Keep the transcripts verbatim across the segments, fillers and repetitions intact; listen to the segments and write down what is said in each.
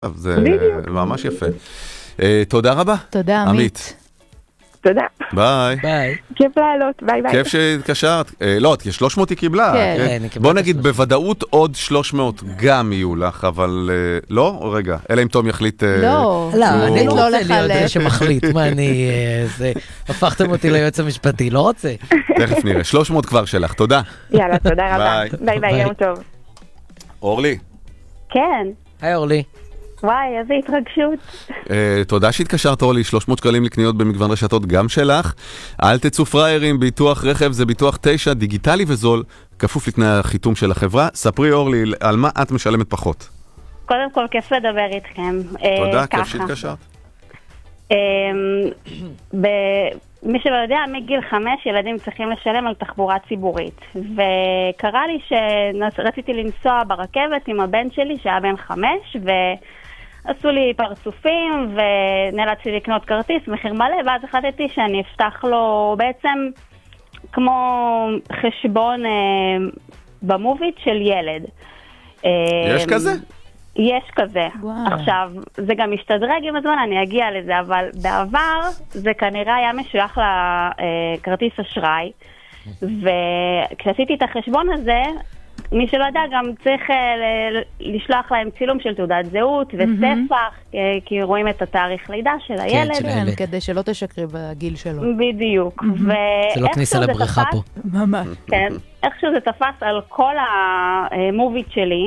זה ממש יפה. תודה רבה. תודה, עמית. תודה. ביי. ביי. כיף לעלות, ביי ביי. כיף שהתקשרת. לא, כי שלוש מאות היא קיבלה. בוא נגיד, בוודאות עוד שלוש מאות גם יהיו לך, אבל לא? רגע, אלא אם תום יחליט... לא, לא, אני לא לא רוצה לחלק. להיות זה שמחליט. מה אני... הפכתם אותי ליועץ המשפטי, לא רוצה. תכף נראה. שלוש מאות כבר שלך, תודה. יאללה, תודה רבה. ביי. ביי ביי, יום טוב. אורלי. כן. היי אורלי. וואי, איזה התרגשות. אה, תודה שהתקשרת אורלי, שלוש מאות שקלים לקניות במגוון רשתות גם שלך. אל תצאו פריירים, ביטוח רכב זה ביטוח תשע, דיגיטלי וזול, כפוף לתנאי החיתום של החברה. ספרי אורלי, על מה את משלמת פחות? קודם כל, כיף לדבר איתכם. תודה, אה, כיף ככה. שהתקשרת. אה, ב... מי שלא יודע, מגיל חמש ילדים צריכים לשלם על תחבורה ציבורית. וקרה לי שרציתי לנסוע ברכבת עם הבן שלי שהיה בן חמש, ועשו לי פרצופים ונאלצתי לקנות כרטיס מחיר מלא, ואז החלטתי שאני אפתח לו בעצם כמו חשבון אה, במוביט של ילד. יש כזה? יש כזה. וואו. עכשיו, זה גם משתדרג עם הזמן, אני אגיע לזה, אבל בעבר זה כנראה היה משוייך לכרטיס אשראי, וכשעשיתי את החשבון הזה, מי שלא יודע גם צריך לשלוח להם צילום של תעודת זהות וספח, כי רואים את התאריך לידה של הילד. של כן, הילד. כדי שלא תשקרי בגיל שלו. בדיוק. זה לא כניסה לבריכה פה. ממש. כן, איכשהו זה תפס על כל המוביט שלי,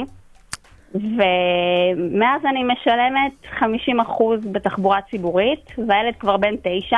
ומאז אני משלמת חמישים אחוז בתחבורה ציבורית, והילד כבר בן תשע,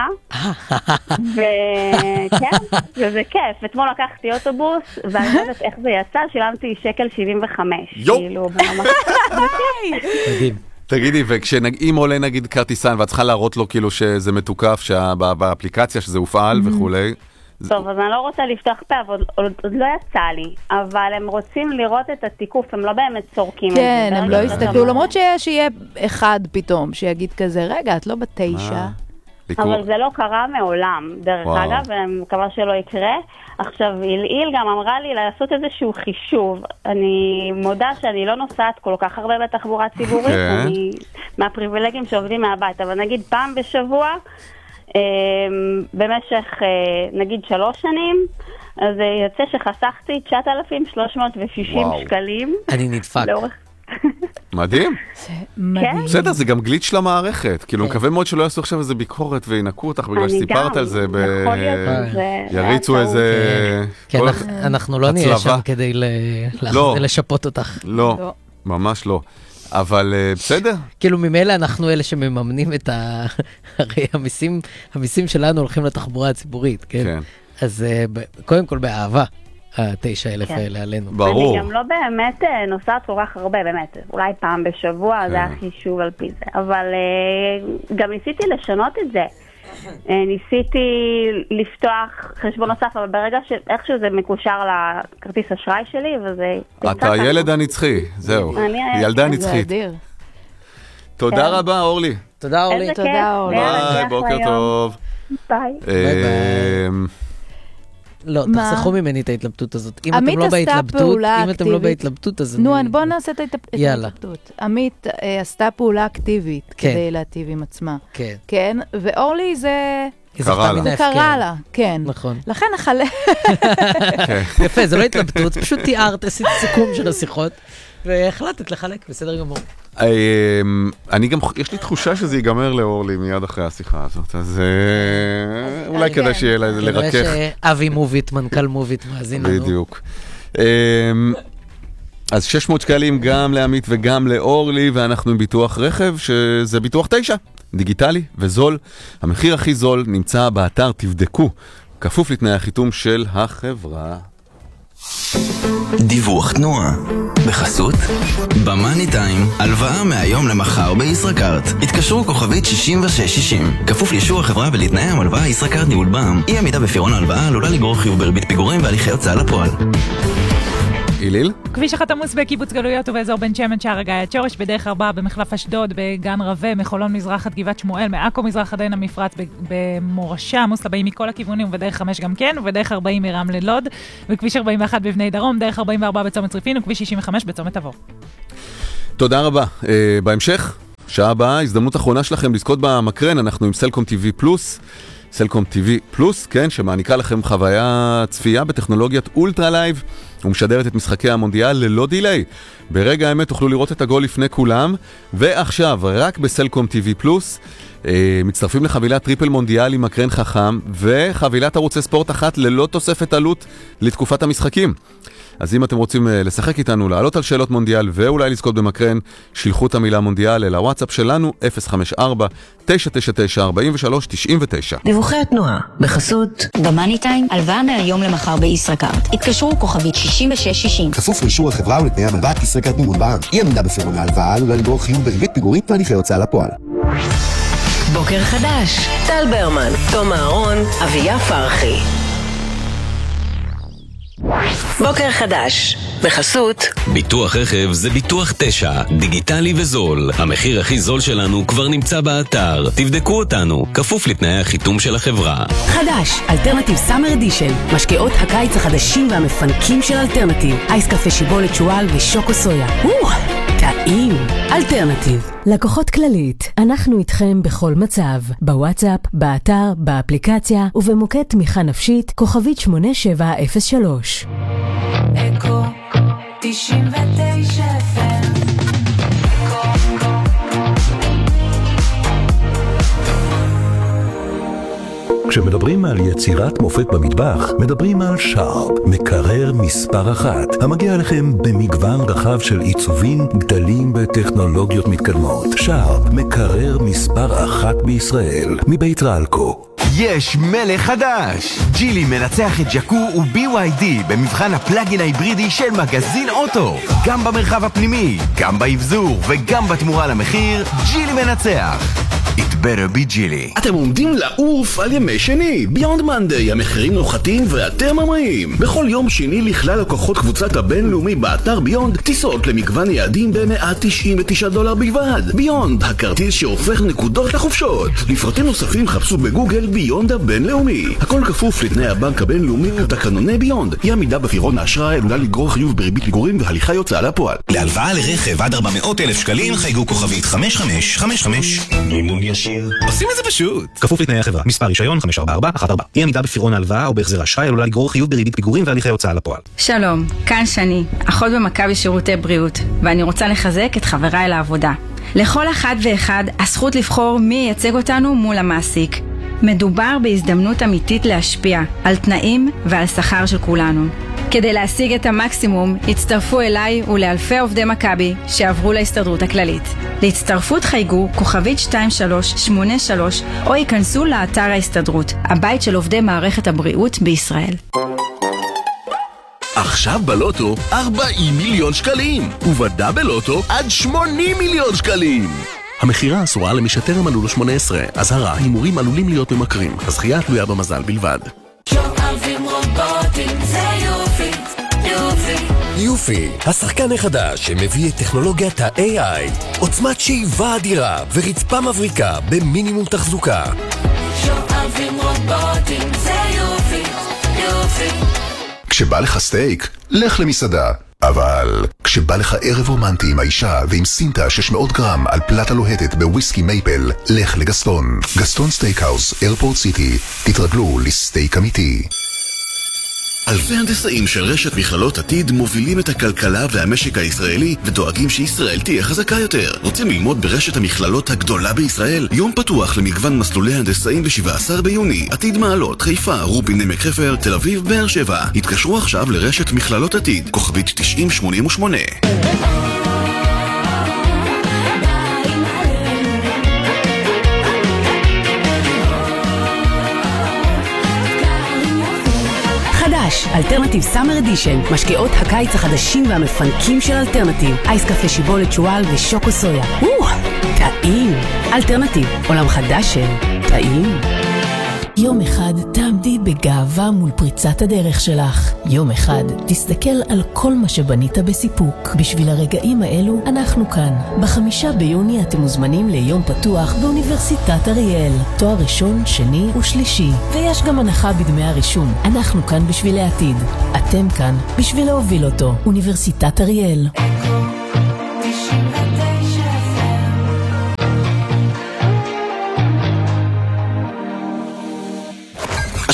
וכן, וזה כיף. אתמול לקחתי אוטובוס, ואני לא יודעת איך זה יצא, שילמתי שקל שבעים וחמש. יו! כאילו, ממש... מדהים. תגידי, וכשאם עולה נגיד כרטיסן, ואת צריכה להראות לו כאילו שזה מתוקף, באפליקציה שזה הופעל וכולי, טוב, אז אני לא רוצה לפתוח פה, אבל עוד, עוד לא יצא לי, אבל הם רוצים לראות את התיקוף, הם לא באמת צורקים את זה. כן, הם לא זה הסתכלו, למרות שיהיה אחד פתאום, שיגיד כזה, רגע, את לא בתשע. אבל זה לא קרה מעולם, דרך וואו. אגב, ואני מקווה שלא יקרה. עכשיו, איל גם אמרה לי לעשות איזשהו חישוב. אני מודה שאני לא נוסעת כל כך הרבה בתחבורה ציבורית, כן. אני מהפריבילגים שעובדים מהבית, אבל נגיד פעם בשבוע, במשך נגיד שלוש שנים, אז יוצא שחסכתי תשעת אלפים שלוש מאות ושישים וואו. שקלים. אני נדפק. לאורך... מדהים. זה מדהים. בסדר, זה גם גליץ' למערכת. כאילו, מקווה מאוד שלא יעשו עכשיו איזה ביקורת וינקו אותך בגלל אני שסיפרת גם, על זה. ב- יכול להיות שזה... יריצו איזה... כן, כל- אנחנו- אנחנו לא נהיה הצלבה. שם כדי ל- לא. כדי לשפות אותך. לא, לא. ממש לא. אבל אה, בסדר. כאילו ממילא אנחנו אלה שמממנים את ה... הרי המיסים, המיסים שלנו הולכים לתחבורה הציבורית, כן? כן. אז אה, ב- קודם כל באהבה, התשע אלף כן. האלה עלינו. ברור. אני גם לא באמת אה, נוסעת כל כך הרבה, באמת. אולי פעם בשבוע, כן. זה היה חישוב על פי זה. אבל אה, גם ניסיתי לשנות את זה. אה, ניסיתי לפתוח חשבון נוסף, אבל ברגע שאיכשהו זה מקושר לכרטיס אשראי שלי, וזה... אתה הילד הנצחי, זהו. אני הילד. ילדה זה נצחית. אדיר. תודה כן. רבה, אורלי. תודה אורלי. איזה תודה, כיף. אורלי. יאללה, ביי, שיהיה בוקר אחלה יום. טוב. ביי. ביי. אמ, לא, מה? תחסכו ממני את ההתלבטות הזאת. אם עמית אתם לא עשתה בהתלבטות, פעולה אם אתם לא אקטיבית. בהתלבטות, אז נו, אני... בוא נעשה את ההת- את יאללה. ההתלבטות. עמית אה, עשתה פעולה אקטיבית כן. כדי להטיב עם עצמה. כן. כן, ואורלי זה... היא קרה זכתה לה. מן זה ההפקר. קרה לה, כן. נכון. לכן החלק... כן. יפה, זה לא התלבטות, פשוט תיארת, עשית סיכום של השיחות, והחלטת לחלק, בסדר גמור. אמ, אני גם, יש לי תחושה שזה ייגמר לאורלי מיד אחרי השיחה הזאת, אז אה, אולי כדאי שיהיה לה- כנראה לרכך. שאבי מוביט, מנכ"ל מוביט, מאזין לנו. בדיוק. אמ, אז שש מאות שקלים גם לעמית וגם לאורלי, ואנחנו עם ביטוח רכב, שזה ביטוח תשע, דיגיטלי וזול. המחיר הכי זול נמצא באתר, תבדקו, כפוף לתנאי החיתום של החברה. דיווח תנועה בחסות במאני טיים, הלוואה מהיום למחר בישראכרט. התקשרו כוכבית שישים ושש שישים, כפוף לאישור החברה ולתנאי המלוואה. ישראכרט ניהול בע"מ. אי עמידה בפירעון ההלוואה עלולה לגרור חיוב בריבית פיגורים והליכי הוצאה לפועל. איליל? כביש אחד עמוס בקיבוץ גלויות ובאזור בן שמן, שער הגיא עד שורש, בדרך ארבע במחלף אשדוד, בגן רווה, מחולון מזרח עד גבעת שמואל, מעכו מזרח עד עין המפרץ, במורשה עמוס לבאים מכל הכיוונים, ובדרך חמש גם כן, ובדרך ארבעים מרמלה לוד, וכביש ארבעים ואחת בבני דרום, דרך ארבעים וארבע בצומת צריפין, וכביש שישים וחמש בצומת תבור. תודה רבה. בהמשך שעה הבאה, הזדמנות אחרונה שלכם לזכות במקרן, אנחנו עם סלקום טי וי פלוס, סלקום טי וי פלוס, כן, שמעניקה לכם חוויה צפייה בטכנולוגיית אולטרה לייב, ומשדרת את משחקי המונדיאל ללא דיליי. ברגע האמת תוכלו לראות את הגול לפני כולם, ועכשיו, רק בסלקום טי וי פלוס, אה, מצטרפים לחבילת טריפל מונדיאל עם מקרן חכם, וחבילת ערוצי ספורט אחת ללא תוספת עלות לתקופת המשחקים. אז אם אתם רוצים לשחק איתנו, לעלות על שאלות מונדיאל ואולי לזכות במקרן, שילחו את המילה מונדיאל אל הוואטסאפ שלנו אפס חמש ארבע תשע תשע תשע ארבע שלוש תשע תשע. דיווחי התנועה בחסות במאני טיים, הלוואה מהיום למחר בישראכרט. התקשרו כוכבית שישים ושש שישים. כפוף לאישור החברה ולתנאי הלוואת ישראכרט ניהול בנק. אי עמידה בפירעון ההלוואה עלולה לגרור חיוב בריבית פיגורים והליכי הוצאה לפועל. בוקר חדש, טל ברמן, תום אהרון, אביה פרחי. בוקר חדש, בחסות ביטוח רכב זה ביטוח תשע, דיגיטלי וזול. המחיר הכי זול שלנו כבר נמצא באתר. תבדקו אותנו, כפוף לתנאי החיתום של החברה. חדש, אלטרנטיב סאמר אדישן, משקאות הקיץ החדשים והמפנקים של אלטרנטיב. אייס קפה שיבולת שואל ושוקו סויה. טעים, אלטרנטיב. לקוחות כללית, אנחנו איתכם בכל מצב, בוואטסאפ, באתר, באפליקציה ובמוקד תמיכה נפשית, כוכבית שמונה שבע אפס שלוש. אקו תשעים ותשע אף אם. כשמדברים על יצירת מופת במטבח, מדברים על שרפ, מקרר מספר אחת, המגיע לכם במגוון רחב של עיצובים, גדלים וטכנולוגיות מתקדמות. שרפ, מקרר מספר אחת בישראל, מבית רלקו. יש מלך חדש! ג'ילי מנצח את ג'קו ו-בי וואי די במבחן הפלאגין ההיברידי של מגזין אוטו. גם במרחב הפנימי, גם באבזור וגם בתמורה למחיר, ג'ילי מנצח. It better be ג'ילי. אתם עומדים לעוף על ימי שני. ביונד מנדי, המחירים נוחתים ואתם ממריאים. בכל יום שני לכלל לקוחות קבוצת הבינלאומי באתר ביונד, טיסות למגוון יעדים ב-מאה תשעים ותשעה דולר בלבד. ביונד, הכרטיס שהופך נקודות לחופשות. לפרטים נוספים חפשו בגוגל ביונד הבינלאומי. הכל כפוף לתנאי הבנק הבינלאומי ותקנוני ביונד. אי עמידה בפירעון האשראי עלולה לגרור חיוב בריבית פיגורים והליכי הוצאה לפועל. להלוואה לרכב עד ארבע מאות אלף שקלים חייגו כוכבית חמש חמש חמש חמש. מימון ישיר. עושים את זה פשוט. כפוף לתנאי החברה. מספר רישיון חמש ארבע ארבע אחת ארבע. אי עמידה בפירעון ההלוואה או בהחזר אשראי עלולה לגרור חיוב בריבית פיגורים והליכי הוצאה לפועל. שלום, כאן שני, אחות במכבי שירותי בריאות, ואני רוצה לחזק את חבריי לעבודה. לכל אחד ואחד הזכות לבחור מי ייצג אותנו מול המעסיק. מדובר בהזדמנות אמיתית להשפיע על תנאים ועל שכר של כולנו. כדי להשיג את המקסימום, הצטרפו אליי ולאלפי עובדי מכבי שעברו להסתדרות הכללית. להצטרפות חייגו כוכבית שתיים שלוש שמונה שלוש או ייכנסו לאתר ההסתדרות, הבית של עובדי מערכת הבריאות בישראל. עכשיו בלוטו ארבעים מיליון שקלים, ובדאבל לוטו עד שמונים מיליון שקלים. המחירה אסורה למי שטרם מלאו לו שמונה עשרה. אזהרה, הימורים עלולים להיות ממכרים. הזכייה תלויה במזל בלבד. שואבים רובוטים זה יופי, יופי. יופי, השחקן החדש שמביא את טכנולוגיית ה-איי איי, עוצמת שאיבה אדירה ורצפה מבריקה במינימום תחזוקה. שואבים רובוטים זה יופי, יופי. כשבא לך סטייק, לך למסעדה. אבל כשבא לך ערב רומנטי עם האישה ועם סינטה שש מאות גרם על פלטה לוהטת בוויסקי מייפל, לך לגסטון. גסטון סטייקהאוס, איירפורט סיטי. תתרגלו לסטייק אמיתי. אלפי הנדסאים של רשת מכללות עתיד מובילים את הכלכלה והמשק הישראלי ודואגים שישראל תהיה חזקה יותר. רוצים ללמוד ברשת המכללות הגדולה בישראל? יום פתוח למגוון מסלולי הנדסאים ב-שבעה עשר ביוני. עתיד מעלות, חיפה, רובין עמק חפר, תל אביב, באר שבע. התקשרו עכשיו לרשת מכללות עתיד, כוכבית תשעים שמונים ושמונה. אלטרנטיב סאמר אדישן, משקאות הקיץ החדשים והמפנקים של אלטרנטיב. אייס קפה שיבולת שואל ושוקו סויה. טעים. אלטרנטיב, עולם חדש של טעים. יום אחד תעמדי בגאווה מול פריצת הדרך שלך. יום אחד תסתכל על כל מה שבנית בסיפוק. בשביל הרגעים האלו אנחנו כאן. בחמישה ביוני אתם מוזמנים ליום פתוח באוניברסיטת אריאל. תואר ראשון, שני ושלישי. ויש גם הנחה בדמי הרישום. אנחנו כאן בשביל העתיד. אתם כאן בשביל להוביל אותו. אוניברסיטת אריאל.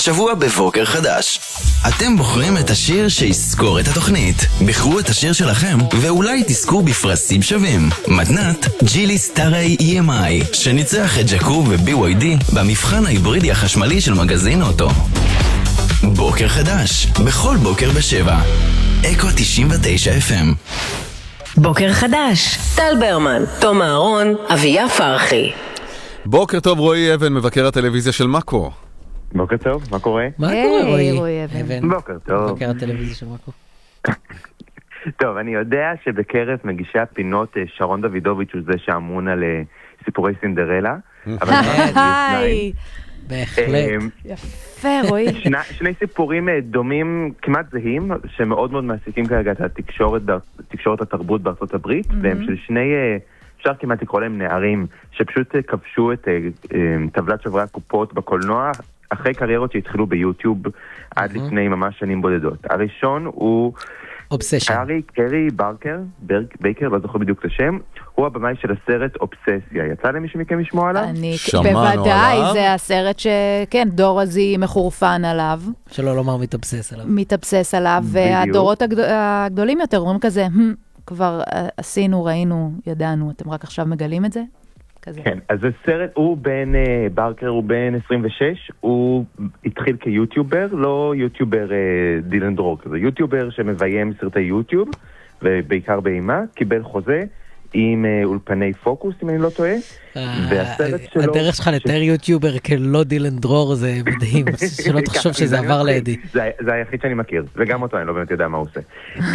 השבוע בבוקר חדש. אתם בוחרים את השיר שיזכור את התוכנית. בחרו את השיר שלכם, ואולי תזכו בפרסים שווים. מתנת ג'ילי סטארי אי אם איי, שניצח את ג'קו ו-בי וואי די במבחן ההיברידי החשמלי של מגזין אוטו. בוקר חדש, בכל בוקר בשבע. אקו תשעים ותשע אף אם. בוקר חדש, טל ברמן, תום אהרון, אביה פרחי. בוקר טוב, רועי אבן, מבקר הטלוויזיה של מאקו. בוקר טוב, מה קורה? מה קורה, רועי אבן? בוקר טוב. מבקר הטלוויזיה של מאקו. טוב, אני יודע שבקרב מגישי הפינות שרון דוידוביץ' הוא זה שאמון על סיפורי סינדרלה. היי, בהחלט. יפה, רועי. שני סיפורים דומים, כמעט זהים, שמאוד מאוד מעסיקים כרגע את התקשורת התרבות בארצות הברית, והם של שני, אפשר כמעט לקרוא להם נערים, שפשוט כבשו את טבלת שברי הקופות בקולנוע, אחרי קריירות שהתחילו ביוטיוב עד לפני ממש שנים בודדות. הראשון הוא אובסשן. הארי קרי ברקר, בייקר, לא זוכר בדיוק את השם, הוא הבמאי של הסרט אובססיה. יצא למישהו מכם לשמוע עליו? אני, בוודאי, זה הסרט שכן, דור הזי מחורפן עליו. שלא לומר מתאבסס עליו. מתאבסס עליו, והדורות הגדולים יותר אומרים כזה, כבר עשינו, ראינו, ידענו, אתם רק עכשיו מגלים את זה? כזה. כן, אז הסרט, הוא בן, ברקר הוא בן עשרים ושש, הוא התחיל כיוטיובר, לא יוטיובר דילן דרור, כזה יוטיובר שמביים סרטי יוטיוב, ובעיקר באימה, קיבל חוזה עם אולפני פוקוס, אם אני לא טועה, והסרט שלו... הדרך שלך לתאר יוטיובר כלא דילן דרור זה מדהים, שלא תחשוב שזה עבר לידי. זה היחיד שאני מכיר, וגם אותו אני לא באמת יודע מה הוא עושה.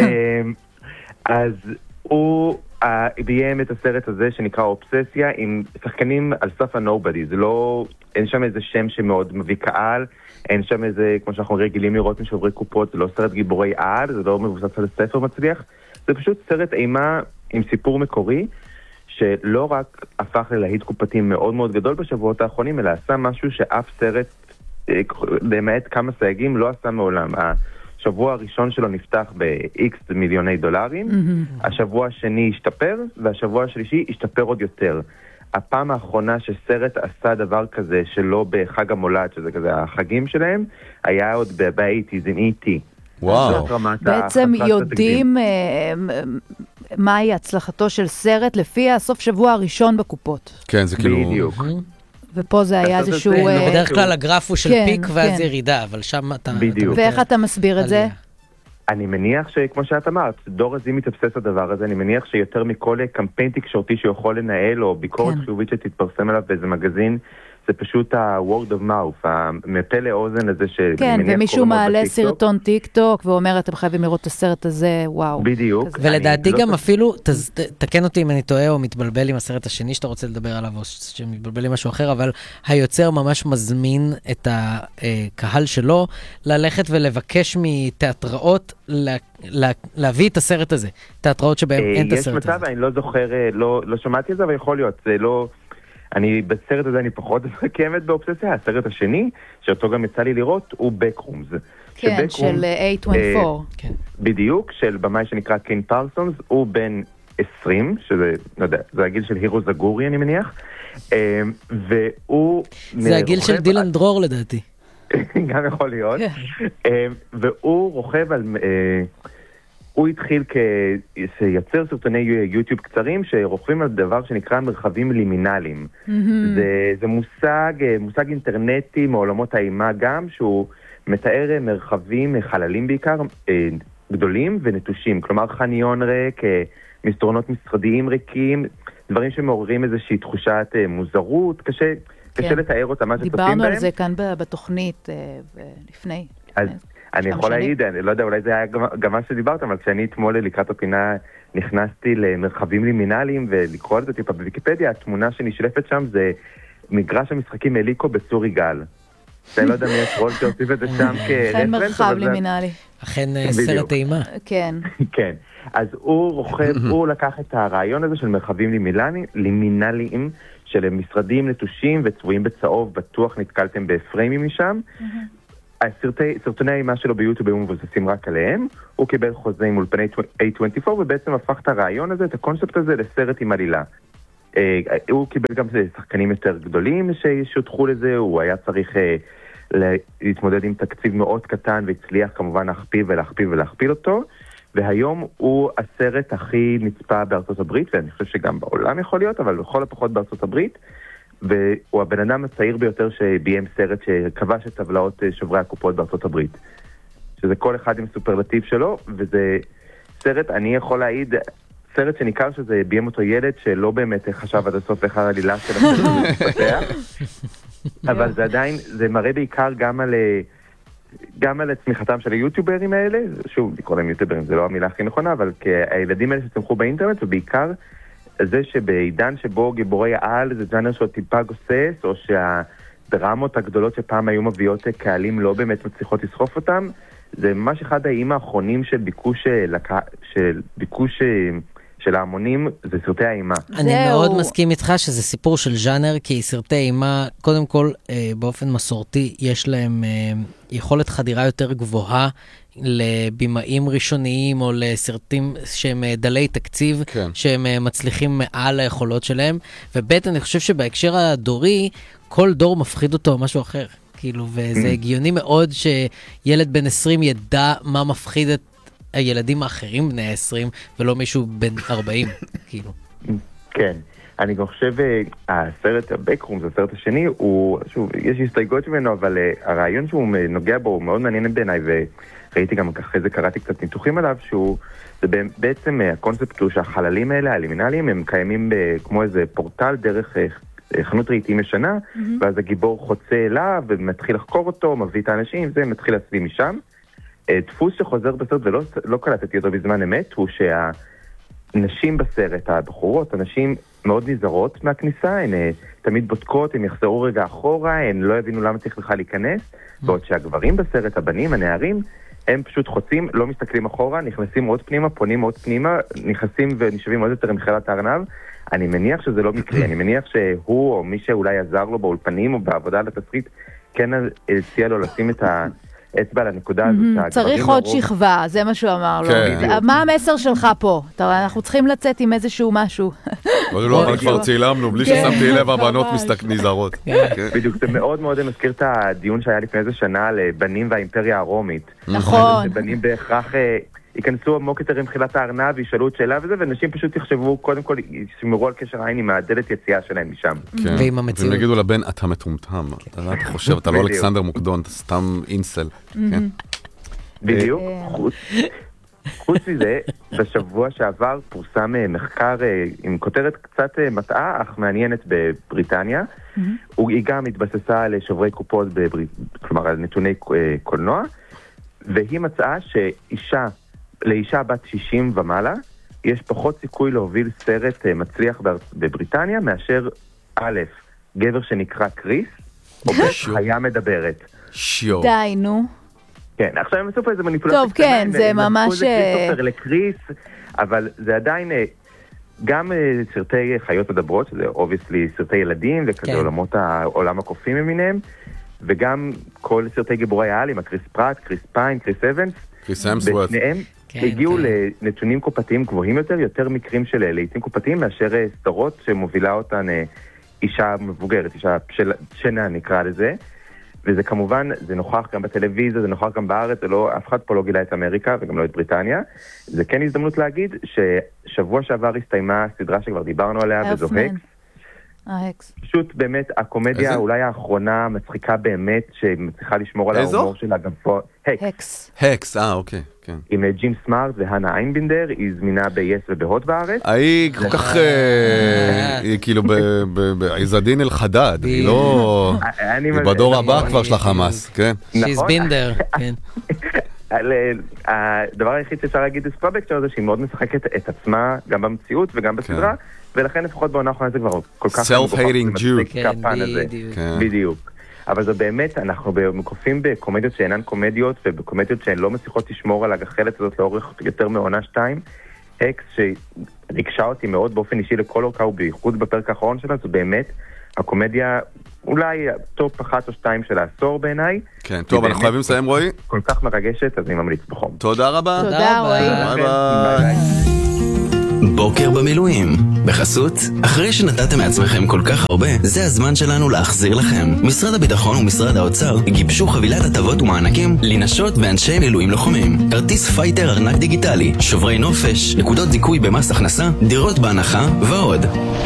אז הוא... ביים את הסרט הזה שנקרא אובססיה עם שחקנים על סף הנובדי, זה לא, אין שם איזה שם שמאוד מביא קהל, אין שם איזה, כמו שאנחנו רגילים לראות משוברי קופות, זה לא סרט גיבורי על, זה לא מבוסס על ספר מצליח, זה פשוט סרט אימה עם סיפור מקורי, שלא רק הפך ללהיט קופתי מאוד מאוד גדול בשבועות האחרונים, אלא עשה משהו שאף סרט, למעט כמה סייגים, לא עשה מעולם. השבוע הראשון שלו נפתח ב-X מיליוני דולרים, mm-hmm. השבוע השני השתפר, והשבוע השלישי השתפר עוד יותר. הפעם האחרונה שסרט עשה דבר כזה, שלא בחג המולד, שזה כזה החגים שלהם, היה עוד ב-אייטיז עם אי טי. וואו. בעצם יודעים מהי הצלחתו של סרט לפי הסוף שבוע הראשון בקופות. כן, זה כאילו... בדיוק. ופה זה היה איזשהו... בדרך כלל הגרף הוא של פיק ואז ירידה, אבל שם אתה... בדיוק. ואיך אתה מסביר את זה? אני מניח שכמו שאת אמרת, דור הזי מתאבסס הדבר הזה, אני מניח שיותר מכל קמפיין תקשורתי שיכול לנהל, או ביקורת חיובית שתתפרסם עליו באיזה מגזין, זה פשוט ה-word of mouth, המפה לאוזן הזה ש... כן, ומישהו מעלה סרטון טיק טוק ואומר, אתם חייבים לראות את הסרט הזה, וואו. בדיוק. ולדעתי גם אפילו, תקן אותי אם אני טועה או מתבלבל עם הסרט השני שאתה רוצה לדבר עליו, או שמתבלבל עם משהו אחר, אבל היוצר ממש מזמין את הקהל שלו ללכת ולבקש מתיאטראות להביא את הסרט הזה, תיאטראות שבהם אין את הסרט הזה. יש מצב, אני לא זוכר, לא שמעתי את זה, אבל יכול להיות, זה לא... אני, בסרט הזה אני פחות מחכמת באובססיה. הסרט השני, שאותו גם יצא לי לראות, הוא בקרומס. כן, של איי עשרים וארבע. כן. בדיוק, של במאי שנקרא קיין פרסונס, הוא בן עשרים, שזה, לא יודע, זה הגיל של הירו זגורי, אני מניח. והוא... זה הגיל של דילן דרור, לדעתי. גם יכול להיות. והוא רוכב על... הוא התחיל כיצר סרטוני יוטיוב קצרים שרוכבים על דבר שנקרא מרחבים לימינליים. Mm-hmm. זה, זה מושג, מושג אינטרנטי מעולמות האימה גם, שהוא מתאר מרחבים, חללים בעיקר, גדולים ונטושים. כלומר חניון ריק, מסדרונות משרדיים ריקים, דברים שמעוררים איזושהי תחושת מוזרות, קשה, כן. קשה לתאר אותה מה שצופים בהם. דיברנו על זה כאן בתוכנית לפני. אז אני יכול להעיד, אני לא יודע, אולי זה היה גם מה שדיברת, אבל כשאני אתמול לקראת הפינה נכנסתי למרחבים לימינליים ולקרוא את זה טיפה בוויקיפדיה, התמונה שנשלפת שם זה מגרש המשחקים אליקו בצור יגאל. אני לא יודע מי יש רול שהוסיף את זה שם כרפרנס. אכן מרחב לימינלי. אכן סרט אימה. כן. כן. אז הוא רוכב, הוא לקח את הרעיון הזה של מרחבים לימינליים, של משרדים נטושים וצבועים בצהוב, בטוח נתקלתם בפריימים משם. הסרטוני האימה שלו ביוטיוב היו מבוססים רק עליהם, הוא קיבל חוזה עם אולפני איי עשרים וארבע ובעצם הפך את הרעיון הזה, את הקונספט הזה לסרט עם עלילה. הוא קיבל גם שחקנים יותר גדולים ששותחו לזה, הוא היה צריך להתמודד עם תקציב מאוד קטן, והצליח כמובן להכפיל ולהכפיל ולהכפיל אותו, והיום הוא הסרט הכי נצפה בארצות הברית, ואני חושב שגם בעולם יכול להיות, אבל בכל הפחות בארצות הברית, והוא הבן אדם הצעיר ביותר שביים סרט שכבש את טבלאות שוברי הקופות בארצות הברית. שזה כל אחד עם סופרלטיב שלו, וזה סרט, אני יכול להעיד, סרט שניכר שזה ביים אותו ילד שלא באמת חשב עד הסוף איך העלילה של הסרט מתפתח, אבל זה עדיין, זה מראה בעיקר גם על, גם על צמיחתם של היוטיוברים האלה, שוב, לקרוא להם יוטיוברים, זה לא המילה הכי נכונה, אבל הילדים האלה שצמחו באינטרנט, ובעיקר זה שבעידן שבו גיבורי העל זה ג'אנר שהוא טיפה גוסס, או שהדרמות הגדולות שפעם היו מביאות קהלים לא באמת מצליחות לסחוף אותם, זה ממש אחד האיים האחרונים של ביקוש, של ביקוש של ההמונים, זה סרטי האימה. אני מאוד מסכים איתך שזה סיפור של ז'אנר, כי סרטי אימה, קודם כל, באופן מסורתי, יש להם יכולת חדירה יותר גבוהה לבימאים ראשוניים, או לסרטים שהם דלי תקציב, כן. שהם מצליחים מעל היכולות שלהם, ובית אני חושב שבהקשר הדורי, כל דור מפחיד אותו או משהו אחר. כאילו, וזה הגיוני מאוד שילד בן עשרים ידע מה מפחיד את הילדים האחרים בני עשרים, ולא מישהו בן ארבעים, כאילו. כן, אני גם חושב, הסרט הבקרום, זה הסרט השני, הוא, שוב, יש הסתייגות ממנו, אבל הרעיון שהוא נוגע בו הוא מאוד מעניין בעיניי, וראיתי גם אחרי זה, קראתי קצת ניתוחים עליו, שהוא, זה בעצם הקונספט הוא שהחללים האלה, האלימינליים, הם קיימים כמו איזה פורטל דרך חנות רהיטים ישנה, mm-hmm. ואז הגיבור חוצה אליו ומתחיל לחקור אותו, מביא את האנשים, זה מתחיל להצביע משם. דפוס שחוזר בסרט, ולא לא קלטתי אותו בזמן אמת, הוא שהנשים בסרט, הבחורות, הנשים מאוד נזהרות מהכניסה, הן תמיד בודקות, הן יחזרו רגע אחורה, הן לא הבינו למה צריך לך להיכנס, mm-hmm. בעוד שהגברים בסרט, הבנים, הנערים, הם פשוט חוצים, לא מסתכלים אחורה, נכנסים עוד פנימה, פונים עוד פנימה, נכנסים ונשבים עוד יותר למחילת הארנב. אני מניח שזה לא מקרי, אני מניח שהוא או מי שאולי עזר לו באולפנים או בעבודה על התסריט, כן הציע לו לשים את האצבע על הנקודה הזאת. צריך עוד שכבה, זה מה שהוא אמר לו. מה המסר שלך פה? אנחנו צריכים לצאת עם איזשהו משהו. לא, אבל כבר צילמנו, בלי ששמתי לב, הבנות נזהרות. בדיוק, זה מאוד מאוד מזכיר את הדיון שהיה לפני איזה שנה על בנים והאימפריה הרומית. נכון. בנים בהכרח ייכנסו עמוק יותר עם חילת הארנב, וישאלו את שאלה וזה, ואנשים פשוט יחשבו, קודם כל, ישמרו על קשר עין עם הדלת יציאה שלהם משם. ועם המציאות. והם יגידו לבן, אתה מטומטם, אתה חושב, אתה לא אלכסנדר מוקדון, אתה סתם אינסל. בדיוק. חוץ מזה, בשבוע שעבר פורסם מחקר עם כותרת קצת מטעה, אך מעניינת בבריטניה. היא גם התבססה על שוברי קופות, כלומר על נתוני קולנוע, והיא מצאה שאישה, לאישה בת שישים ומעלה, יש פחות סיכוי להוביל סרט מצליח בבריטניה, מאשר א', גבר שנקרא קריס, או ב', חיה מדברת. שיו. די, נו. כן, עכשיו הם עשו פה איזה מניפולציה. טוב, כן, זה ממש... זה כריסטופר לקריס, אבל זה עדיין... גם סרטי חיות מדברות, שזה אובייסלי סרטי ילדים, וכזה עולמות העולם הקופים ממיניהם, וגם כל סרטי גיבורי העל, עם הקריס פרט, קריס פיין, קריס אבנס, קריס אמסוורת', ושניהם הגיעו לנתונים קופתיים גבוהים יותר, יותר מקרים של לעיתים קופתיים, מאשר סדרות שמובילה אותן אישה מבוגרת, אישה שנה נקרא לזה, וזה כמובן, זה נוכח גם בטלוויזיה, זה נוכח גם בארץ, זה לא, אף אחד פה לא גילה את אמריקה וגם לא את בריטניה. זה כן הזדמנות להגיד ששבוע שעבר הסתיימה סדרה שכבר דיברנו עליה, וזו הקס. ההקס. פשוט באמת, הקומדיה אולי האחרונה המצחיקה באמת, שמצליחה לשמור על ההומור שלה גם פה. הקס. הקס, אה, אוקיי, כן. עם ג'ים סמארט והנה איינבינדר, היא זמינה ב-יס ובהוט בארץ. היא כל כך, היא כאילו בעזדין אל חדד, היא לא... היא בדור הבא כבר של החמאס, כן. She's been there, כן. הדבר היחיד שאפשר להגיד בספרבקצ'ר זה שהיא מאוד משחקת את עצמה, גם במציאות וגם בסדרה, ולכן לפחות בעונה האחרונה זה כבר כל כך... Self-hating Jew. כן, בדיוק. אבל זה באמת, אנחנו מקופים בקומדיות שאינן קומדיות, ובקומדיות שהן לא מצליחות לשמור על הגחלת הזאת לאורך יותר מעונה שתיים. הקס שריקשה אותי מאוד באופן אישי לכל אורכה, ובייחוד בפרק האחרון שלה, זו באמת הקומדיה אולי טופ אחת או שתיים של העשור בעיניי. כן, טוב, אנחנו חייבים לסיים, רועי. כל כך מרגשת, אז אני ממליץ בחום. תודה רבה. תודה, רועי. ביי ביי. בוקר במילואים. בחסות, אחרי שנתתם מעצמכם כל כך הרבה, זה הזמן שלנו להחזיר לכם. משרד הביטחון ומשרד האוצר גיבשו חבילת הטבות ומענקים לנשות ואנשי מילואים לוחמים. כרטיס פייטר ארנק דיגיטלי, שוברי נופש, נקודות זיכוי במס הכנסה, דירות בהנחה ועוד.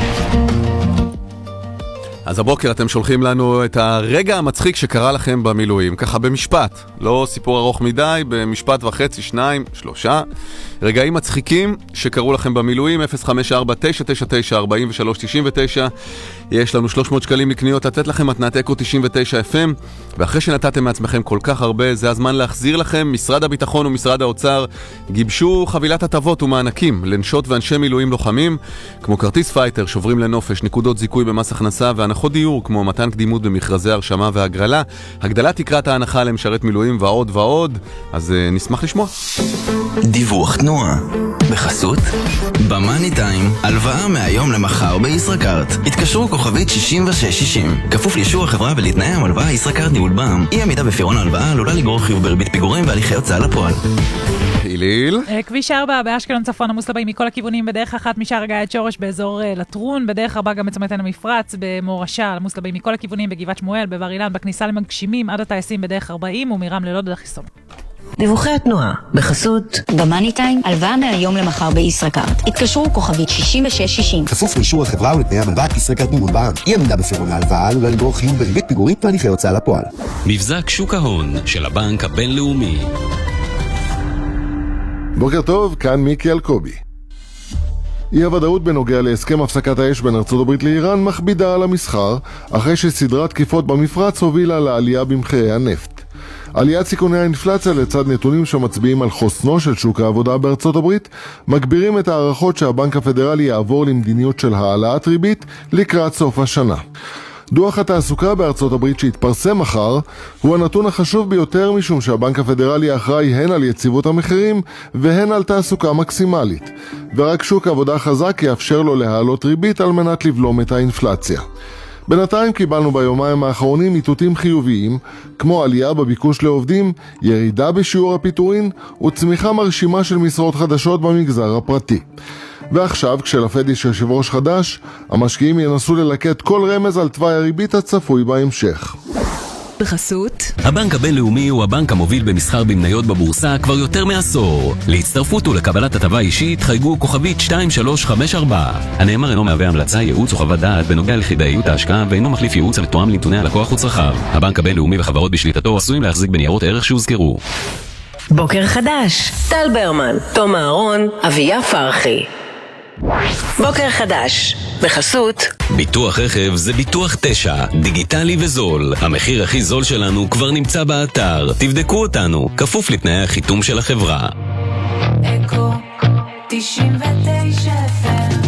אז הבוקר אתם שולחים לנו את הרגע המצחיק שקרה לכם במילואים, ככה במשפט, לא סיפור ארוך מדי, במשפט וחצי, שניים, שלושה. רגעים מצחיקים שקרו לכם במילואים, אפס חמש ארבע תשע תשע תשע ארבע שלוש תשע תשע. יש לנו שלוש מאות שקלים לקניות, לתת לכם מתנת אקו תשעים ותשע אף אם, ואחרי שנתתם מעצמכם כל כך הרבה, זה הזמן להחזיר לכם. משרד הביטחון ומשרד האוצר גיבשו חבילת הטבות ומענקים לנשות ואנשי מילואים לוחמים, כמו כרטיס פייטר, שוברים לנופש, נקודות זיכוי במס הכנסה והנחות דיור, כמו מתן קדימות במכרזי הרשמה והגרלה, הגדלת תקרת ההנחה למשרת מילואים ועוד ועוד. אז uh, נשמח לשמוע. דיווח תנועה בחסות במאני טיים, הלוואה מהיום למחר בישראכרט. התקשרו כוכבית שישים ושש שישים, כפוף לאישור החברה ולתנאי ההלוואה. ישראכרט ניהול בע"מ. אי עמידה בפירעון ההלוואה עלולה לגרור חיוב בריבית פיגורים והליכי הוצאה לפועל. היליל. כביש ארבע באשקלון צפון עמוס לבאים מכל הכיוונים, בדרך אחת משער הגיא עד שורש באזור לטרון, בדרך ארבע גם בצומת עין המפרץ, במורשה עמוס לבאים מכל הכיוונים, בגבעת שמואל, בבר אילן, בכניסה למגשימים עד הטייסים בדרך ארבעים ומירם ללוד עד החיסון. דיווחי התנועה בחסות במאני טיים, הלוואה מהיום למחר בישראכרט. התקשרו כוכבית שישים ושש שישים. כפוף לאישור החברה ולתנאי ההלוואה. ישראכרט ניהול בע"מ. אי עמידה בפירעון ההלוואה עלולה לגרור חיוב בריבית פיגורים והליכי הוצאה לפועל. מבזק שוק ההון של הבנק הבינלאומי. בוקר טוב, כאן מיקי אלקובי. אי הוודאות בנוגע להסכם הפסקת האש בין ארצות הברית לאיראן מכבידה על המסחר, אחרי שסדרת תקיפות במפרץ הובילה לעלייה במחירי הנפט. עליית סיכוני האינפלציה לצד נתונים שמצביעים על חוסנו של שוק העבודה בארצות הברית מגבירים את הערכות שהבנק הפדרלי יעבור למדיניות של העלאת ריבית לקראת סוף השנה. דוח התעסוקה בארצות הברית שהתפרסם מחר הוא הנתון החשוב ביותר, משום שהבנק הפדרלי אחראי הן על יציבות המחירים והן על תעסוקה מקסימלית, ורק שוק עבודה חזק יאפשר לו להעלות ריבית על מנת לבלום את האינפלציה. בינתיים קיבלנו ביומיים האחרונים איתותים חיוביים, כמו עלייה בביקוש לעובדים, ירידה בשיעור הפיטורין וצמיחה מרשימה של משרות חדשות במגזר הפרטי. ועכשיו, כשלפד יש יושב ראש חדש, המשקיעים ינסו ללקט כל רמז על תוואי הריבית הצפוי בהמשך. בחסות הבנק הבינלאומי הוא הבנק המוביל במסחר במניות בבורסה כבר יותר מעשור. להצטרפות ולקבלת הטבה אישית חייגו כוכבית שתיים שלוש חמש ארבע. הנאמר אינו מהווה המלצה, ייעוץ או חוות דעת בנוגע לכדאיות ההשקעה, ואינו מחליף ייעוץ המתואם לנתוני הלקוח וצרכיו. הבנק הבינלאומי וחברות בשליטתו עשויים להחזיק בניירות ערך שהוזכרו. בוקר חדש, טל ברמן, תום אהרון, אביה פרחי. בוקר חדש, בחסות ביטוח רכב זה ביטוח תשע, דיגיטלי וזול. המחיר הכי זול שלנו כבר נמצא באתר. תבדקו אותנו, כפוף לתנאי החיתום של החברה. אקו תשעים ותשע אף אם.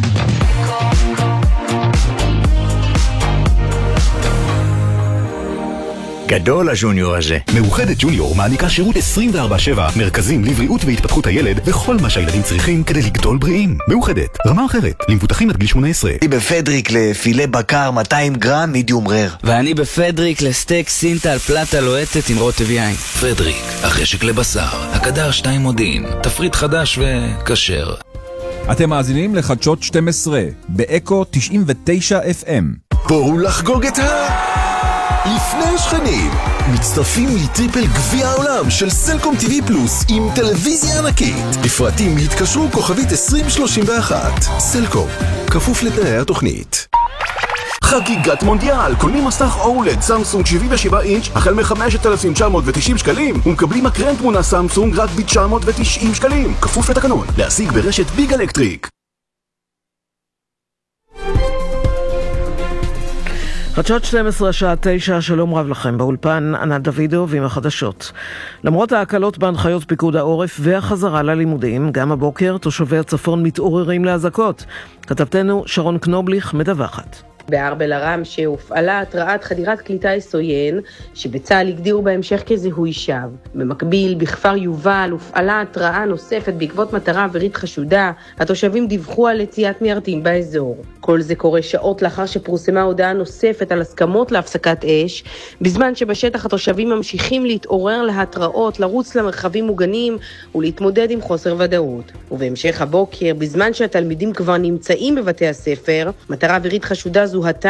גדול הג'וניור הזה. מאוחדת ג'וניור מעניקה שירות עשרים וארבע שבע, מרכזים לבריאות והתפתחות הילד וכל מה שהילדים צריכים כדי לגדול בריאים. מאוחדת, רמה אחרת, למבוטחים עד גיל שמונה עשרה. אני בפדריק לפילה בקר מאתיים גרם מידיום רר. ואני בפדריק לסטייק סינטה על פלטה לוהטת עם רוטב יין. פדריק, החשק לבשר, הקדר שתיים מודיעין, תפריט חדש וכשר. אתם מאזינים לחדשות שתים עשרה, באקו תשעים ותשע אף אם. בואו לחגוג את ה... לפני שכנים, מצטרפים לטריפל גביע העולם של סלקום טיווי פלוס עם טלוויזיה ענקית. לפרטים התקשרו כוכבית עשרים שלושים ואחת. סלקום, כפוף לתנאי התוכנית. חגיגת מונדיאל, קונים מסך אולד סמסונג שבעים ושבעה אינץ' החל מ-חמשת אלפים תשע מאות ותשעים שקלים ומקבלים מקרן תמונה סמסונג רק ב-תשע מאות ותשעים שקלים, כפוף לתקנון. להשיג ברשת ביג אלקטריק. חדשות שתים עשרה שעה תשע, שלום רב לכם. באולפן ענת דוידוב עם החדשות. למרות ההקלות בהנחיות פיקוד העורף והחזרה ללימודים, גם הבוקר תושבי הצפון מתעוררים להזעקות. כתבתנו שרון קנובליך מדווחת. בארבל הרם שהופעלה התרעת חדירת כלי טיס עוין, שבצה"ל הגדירו בהמשך כזיהוי שווא. במקביל, בכפר יובל הופעלה התרעה נוספת בעקבות מטרה אווירית חשודה. התושבים דיווחו על יציאת מיירטים באזור. כל זה קורה שעות לאחר שפורסמה הודעה נוספת על הסכמות להפסקת אש, בזמן שבשטח התושבים ממשיכים להתעורר להתראות, לרוץ למרחבים מוגנים ולהתמודד עם חוסר ודאות. ובהמשך הבוקר, בזמן שהתלמידים כבר נמצאים בבתי הספר, מטרה אווירית חשודה זוהתה